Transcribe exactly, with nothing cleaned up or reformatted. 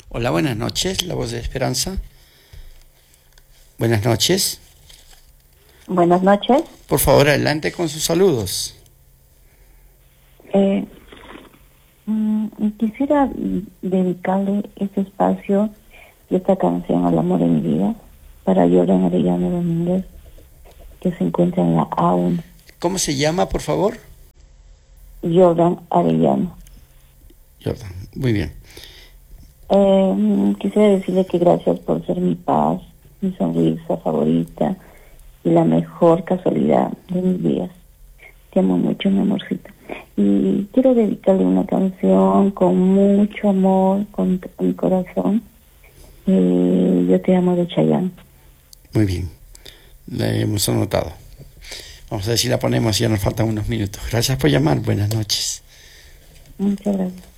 Hola, buenas noches, la voz de Esperanza. Buenas noches. Buenas noches. Por favor, adelante con sus saludos. Eh, mm, quisiera dedicarle este espacio y esta canción al amor en mi vida para Jordan Arellano Domínguez, que se encuentra en la A uno. ¿Cómo se llama, por favor? Jordan Arellano. Jordan, muy bien. Eh, quisiera decirle que gracias por ser mi paz, mi sonrisa favorita y la mejor casualidad de mis días. Te amo mucho, mi amorcito. Y quiero dedicarle una canción con mucho amor, con t- mi corazón. Eh, yo te amo de Chayanne. Muy bien, la hemos anotado. Vamos a ver si la ponemos, ya nos faltan unos minutos. Gracias por llamar, buenas noches. Muchas gracias.